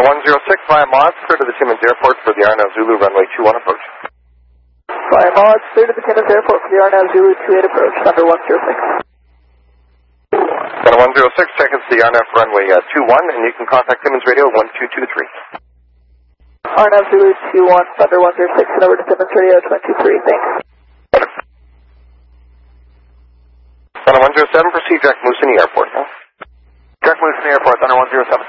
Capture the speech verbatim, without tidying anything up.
one zero six via Mods, clear to the Timmins Airport for the Arnav Zulu runway two one approach. Via Mods, clear to the Timmins Airport for the Arnav Zulu two eight approach, Thunder one zero six. Thunder one zero six, check into the Arnav runway uh, two one, and you can contact Timmins Radio one two two three. Arnav Zulu two one, Thunder one zero six, and over to Timmins Radio one two three, thanks. Thunder one zero seven, proceed direct Moose in the airport. Huh? Direct Moose in the airport, Thunder one zero seven.